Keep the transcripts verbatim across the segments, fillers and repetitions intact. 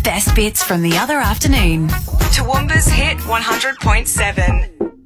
best bits from the other afternoon. Toowoomba's Hit one hundred point seven.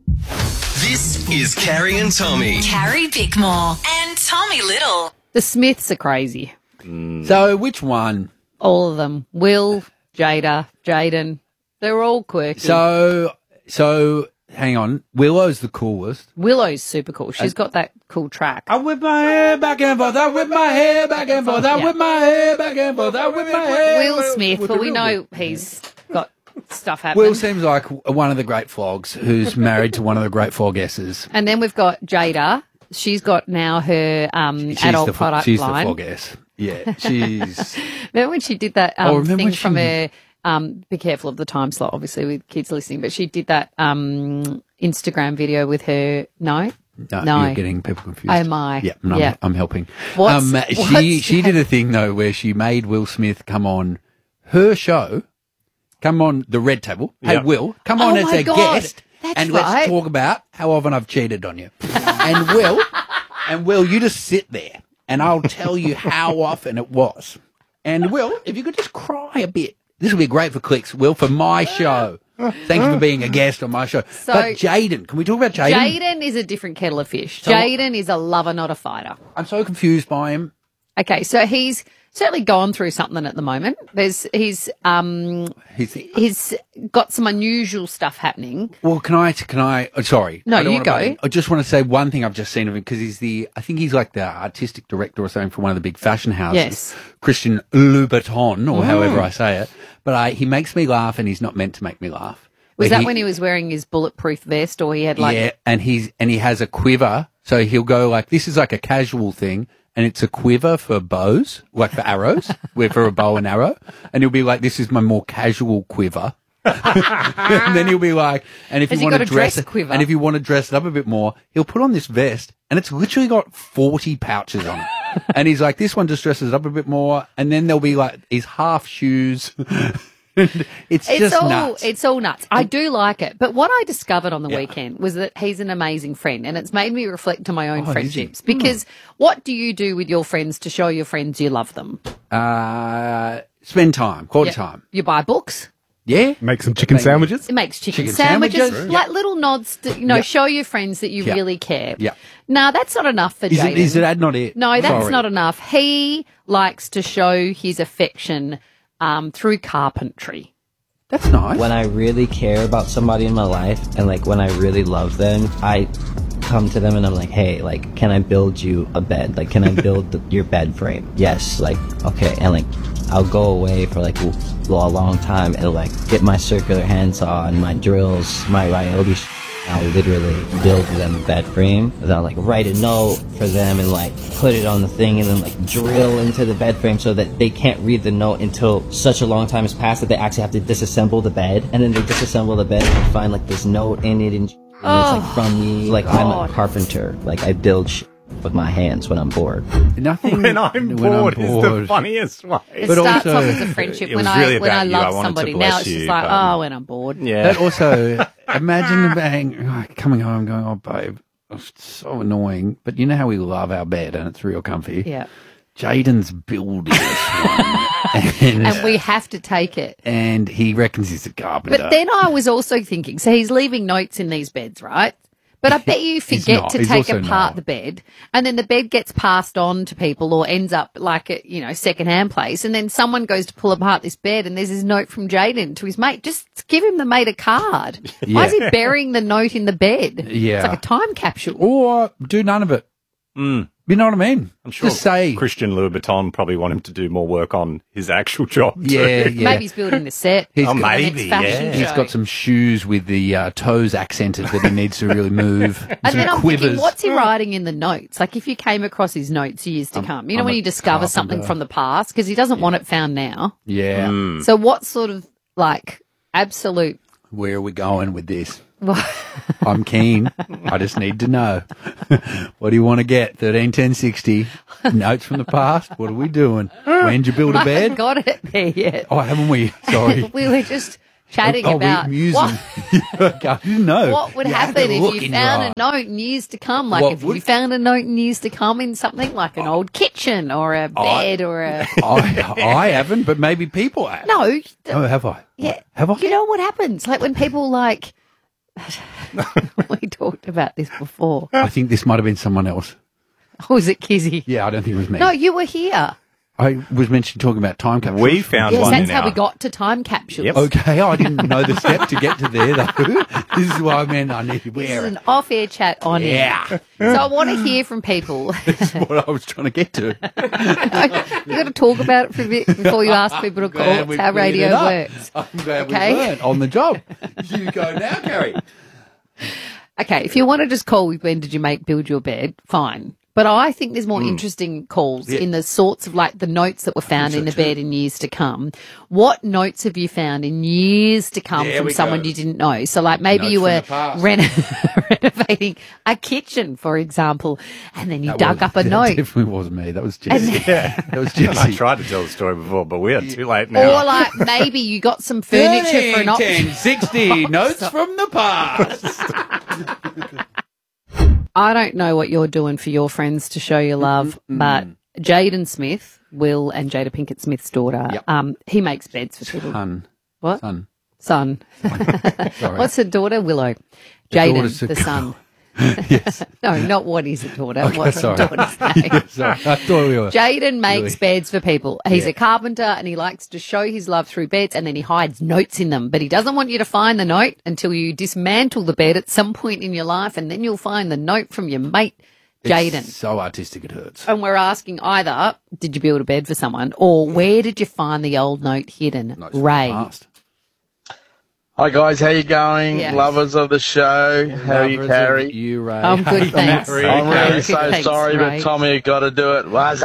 This is Carrie and Tommy. Carrie Bickmore and Tommy Little. The Smiths are crazy. So which one? All of them. Will, Jada, Jaden. They're all quirky. So, so hang on. Willow's the coolest. Willow's super cool. She's got that cool track. I whip my hair back and forth. I whip my hair back and forth. I Yeah. whip my hair back and forth. I whip my hair. Will Smith, but we know he's got stuff happening. Will seems like one of the great flogs who's married to one of the great floggesses. And then we've got Jada. She's got now her um, She's adult the, product she's line. the floggess. Yeah, she's. Remember when she did that um, Oh, remember thing when from she- her, um, be careful of the time slot, obviously, with kids listening, but she did that um, Instagram video with her, no? No, No. you're getting people confused. Oh, my. Yeah, no, Yeah. I'm helping. What's- um, what's- she she did a thing though where she made Will Smith come on her show, come on the Red Table. Hey, Yep. Will, come Oh on as my a God. guest, That's and right. let's talk about how often I've cheated on you. and Will, and Will, you just sit there, and I'll tell you how often it was. And Will, if you could just cry a bit, this will be great for clicks. Will, for my show. Thank you for being a guest on my show. So- but Jaden, can we talk about Jaden? Jaden is a different kettle of fish. So- Jaden is a lover, not a fighter. I'm so confused by him. Okay, so he's certainly gone through something at the moment. There's he's um He's, he's got some unusual stuff happening. well, can I? Can I? Oh, sorry. No, I don't you wanna go. butt in. I just want to say one thing I've just seen of him because he's the. I think he's like the artistic director or something for one of the big fashion houses. Yes. Christian Louboutin or however I say it. But I, he makes me laugh, and he's not meant to make me laugh. Was But that when he was wearing his bulletproof vest, or he had like? yeah, and he's and he has a quiver, so he'll go like this is like a casual thing, and it's a quiver for bows, like for arrows, where for a bow and arrow, and he'll be like, "This is my more casual quiver." and then he'll be like, and if Has you he want to got a dress dress it, quiver? and if you want to dress it up a bit more, he'll put on this vest, and it's literally got forty pouches on it. And he's like, this one just dresses it up a bit more, and then there'll be like his half shoes. And it's, It's just all nuts. it's all nuts. I do like it, but what I discovered on the weekend was that he's an amazing friend, and it's made me reflect on my own Oh, is he? friendships. Because what do you do with your friends to show your friends you love them? Uh, spend time, quality Yeah. time. You buy books. Yeah. Make some chicken sandwiches. It makes chicken, Chicken sandwiches, sandwiches. like little nods to, you know, Yeah. show your friends that you Yeah. really care. Yeah. Now, that's not enough for Is Jaden. it, is that not it? No, that's Sorry. not enough. He likes to show his affection um, through carpentry. That's nice. When I really care about somebody in my life and like when I really love them, I come to them and I'm like, hey, like, can I build you a bed? Like, can I build the, your bed frame? Yes, like, okay. And like, I'll go away for like a, a long time and like get my circular handsaw and my drills, my Ryobi sh- I'll literally build them a bed frame. And I'll like write a note for them and like put it on the thing and then like drill into the bed frame so that they can't read the note until such a long time has passed that they actually have to disassemble the bed. And then they disassemble the bed and find like this note in it and, sh- and Oh, it's like from me. Like I'm a God. carpenter. Like I build sh- with my hands when I'm bored. Nothing. When I'm bored is the funniest way. It But starts also- off as a friendship It when was I really when I about you. I love wanted to somebody. bless Now it's just you, like, but- oh, when I'm bored. Yeah. But also, imagine being like, coming home going, oh, babe, it's so annoying. But you know how we love our bed and it's real comfy. Yeah. Jaden's building this one. and, And we have to take it. and he reckons he's a carpenter. But then I was also thinking, so he's leaving notes in these beds, right? But I bet you He's forget not. to He's take also apart not. the bed, and then the bed gets passed on to people or ends up like a, you know, secondhand place, and then someone goes to pull apart this bed and there's this note from Jaden to his mate. Just give him the mate a card. Why is he burying the note in the bed? Yeah. It's like a time capsule. Or do none of it. Mm. You know what I mean? I'm sure Just say. Christian Louboutin probably want him to do more work on his actual job. Yeah, too. yeah. Maybe he's building the set. He's Oh, for the next maybe, fashion yeah. He's show. got some shoes with the uh, toes accented that he needs to really move. And some then I'm quivers. thinking, what's he writing in the notes? Like, if you came across his notes years to come, you know, I'm when a you discover carpenter. something from the past, because he doesn't want it found now. Yeah. Hmm. So, what sort of like absolute? Where are we going with this? I'm keen. I just need to know. What do you want to get? thirteen ten sixty Notes from the past? What are we doing? When'd you build a I haven't bed? got it there yet. Oh, haven't we? Sorry. We were just chatting oh, we about musing. what, I didn't know. what would You had happen to if look you in found your a eye. note in years to come. Like What if would- you found a note in years to come in something like an old kitchen or a bed or a... I, I haven't, but maybe people have. No. Oh, have I? Yeah. Have I? You know what happens? Like when people like... we talked about this before. I think this might have been someone else. Oh, was it Kizzy? Yeah, I don't think it was me. No, you were here. I was mentioned talking about time capsules. We found Yes, one that's in how our... we got to time capsules. Yep. Okay, I didn't know the step to get to there, though. This is why I meant I need to This is wear an it. off-air chat on air. Yeah. So I want to hear from people. That's what I was trying to get to. You got to talk about it for a bit before you ask people to call. Glad It's we how cleared radio it up. works. I'm glad Okay. we learned on the job. You go now, Carrie. Okay, if you want to just call with when did you make build your bed, fine. But I think there's more interesting calls Hmm. Yeah. in the sorts of like the notes that were found so in the too. bed in years to come. What notes have you found in years to come There from we someone go. you didn't know? So like maybe Notes you from were the past. reno- renovating a kitchen, for example, and then you That dug was- up a that note. definitely wasn't me. That was Jesse. Yeah. That was I Jesse. tried to tell the story before, but we are too late now. Or like maybe you got some furniture for an option. ten sixty notes from the past. I don't know what you're doing for your friends to show your love, but Jaden Smith, Will and Jada Pinkett Smith's daughter, Yep. um, he makes beds for people. Son. What? Son. Son. Sorry. What's the daughter? Willow. daughter's Jaden, a the girl. son. Yes. No, not what is a daughter. Okay, What's sorry. the daughter's name? Sorry. I thought we were. Jaden makes Really? beds for people. He's Yeah. a carpenter and he likes to show his love through beds and then he hides notes in them. But he doesn't want you to find the note until you dismantle the bed at some point in your life and then you'll find the note from your mate, Jaden. It's so artistic it hurts. And we're asking either, did you build a bed for someone or where did you find the old note hidden? Notes from the Ray. past. Hi guys, how you going? Yeah. Lovers of the show, how are you, Lovers of Carrie? You, Ray. I'm good, Hey, thanks. Ray. I'm really Carrie. so Thanks, sorry, Ray. but Tommy got to do it. Was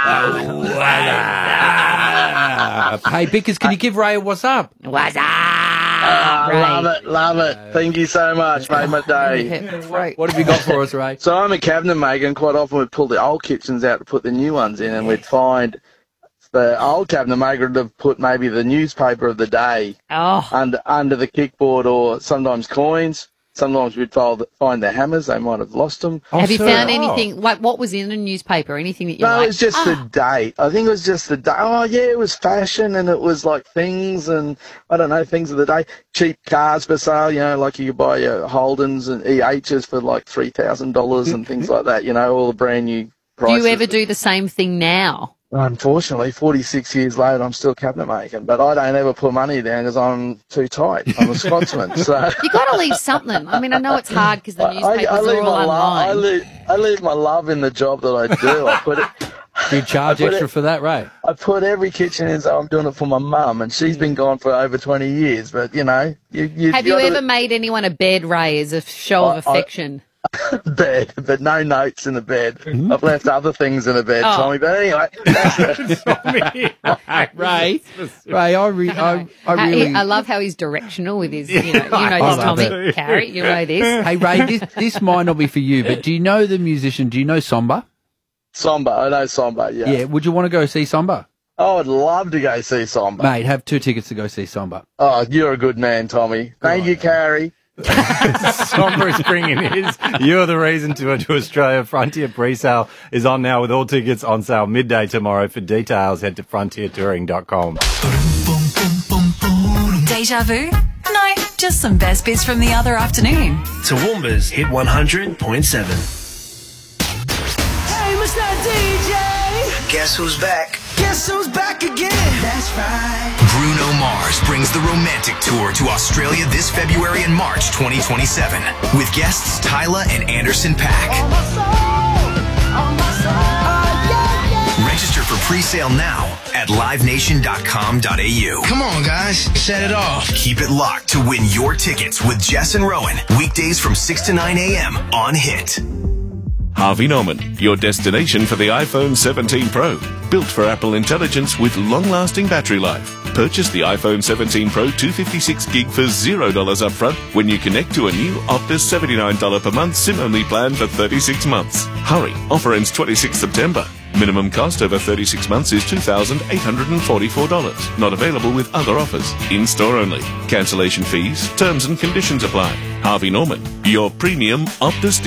Ah, hey, Bickers, can you give Ray a what's up? What's up? I Ray. love it, love it. Thank you so much, made my day. Right. What have you got for us, Ray? So I'm a cabinet maker, and quite often we'd pull the old kitchens out to put the new ones in, and we'd find the old cabinet maker would have put maybe the newspaper of the day Oh, under under the kickboard, or sometimes coins. Sometimes we'd find find their hammers; they might have lost them. have you so- found oh. anything, like what was in a newspaper, anything that you No, like? it was just Ah, the date. I think it was just the date. Oh, yeah, it was fashion, and it was like things, and I don't know, things of the day. Cheap cars for sale, you know, like you could buy your Holdens and E H's for like three thousand dollars and things like that, you know, all the brand new do prices. you ever do the same thing now? Unfortunately, forty-six years later, I'm still cabinet making, but I don't ever put money down because I'm too tight. I'm a Scotsman, so... You got to leave something. I mean, I know it's hard because the I, newspapers I leave are all my love. I online. leave, I leave my love in the job that I do. I put it... Do you charge I put extra it- for that, Ray? I put every kitchen in, so I'm doing it for my mum, and she's been gone for over twenty years. But you know, you, you Have you gotta ever made anyone a bed, Ray, as a show of I- I- affection? bed, but no notes in the bed. I've left other things in the bed, Oh. Tommy. But anyway, that's it. Ray, Ray, I, re- I, I How- really... I love how he's directional with his, you know, you know I this, love Tommy. it. Carrie, you know this. Hey, Ray, this, this might not be for you, but do you know the musician? Do you know Somba? Samba. I know Samba. Yeah. Yeah, would you want to go see Somba? I would love to go see Samba. Mate, have two tickets to go see Somba. Oh, you're a good man, Tommy. Thank you, Carrie. Somber is bringing his. You're the reason to to Australia. Frontier pre-sale is on now with all tickets on sale midday tomorrow. For details, head to frontier touring dot com. Deja vu? No, just some best bits from the other afternoon. Toowoomba's Hit one hundred point seven. Hey, Mister D J, Guess who's back? guess who's back again? That's right. Bruno Mars brings the Romantic Tour to Australia this February and March twenty twenty-seven with guests Tyler and Anderson Paak. On my soul, on my soul. Oh, yeah, yeah. Register for pre-sale now at live nation dot com dot a u. Come on, guys, set it off. Keep it locked to win your tickets with Jess and Rowan, weekdays from six to nine a.m. on Hit. Harvey Norman, your destination for the iPhone seventeen Pro. Built for Apple Intelligence with long-lasting battery life. Purchase the iPhone seventeen Pro two fifty-six gig for zero dollars upfront when you connect to a new Optus seventy-nine dollars per month SIM-only plan for thirty-six months. Hurry, offer ends twenty-sixth September. Minimum cost over thirty-six months is two thousand eight hundred forty-four dollars. Not available with other offers. In-store only. Cancellation fees, terms and conditions apply. Harvey Norman, your premium Optus